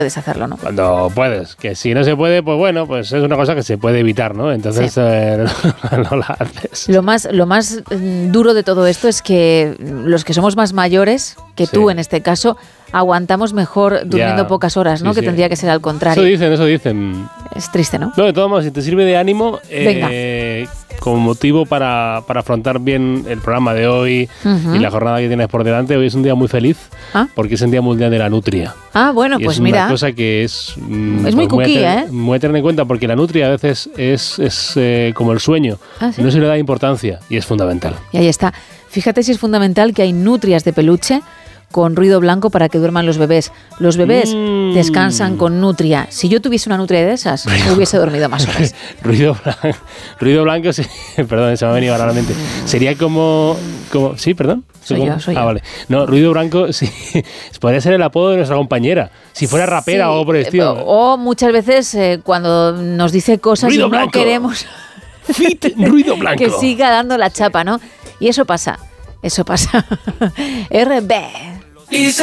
puedes hacerlo, ¿no? Cuando puedes, que si no se puede, pues bueno, pues es una cosa que se puede evitar, ¿no? Entonces no la haces. Lo más duro de todo esto es que los que somos más mayores, que tú en este caso, aguantamos mejor durmiendo pocas horas, ¿no? Que tendría que ser al contrario. Eso dicen. Es triste, ¿no? No, de todos modos, si te sirve de ánimo, como motivo para afrontar bien el programa de hoy y la jornada que tienes por delante, hoy es un día muy feliz porque es el Día Mundial de la Nutria. Bueno, y pues es mira. Es una cosa que es muy cookie, muy a tener en cuenta, porque la nutria a veces es como el sueño. ¿Sí? No se le da importancia y es fundamental. Y ahí está. Fíjate si es fundamental que hay nutrias de peluche con ruido blanco para que duerman los bebés. Los bebés descansan con nutria. Si yo tuviese una nutria de esas, me hubiese dormido más horas. Ruido blanco, sí, perdón, se me ha venido ahora a la mente. Sería como sí, perdón. Soy yo. Vale. No, ruido blanco, sí. Podría ser el apodo de nuestra compañera. Si fuera rapera o por el estilo. O muchas veces cuando nos dice cosas ruido y no blanco. Queremos ruido blanco. Que siga dando la chapa, ¿no? Y eso pasa. RB.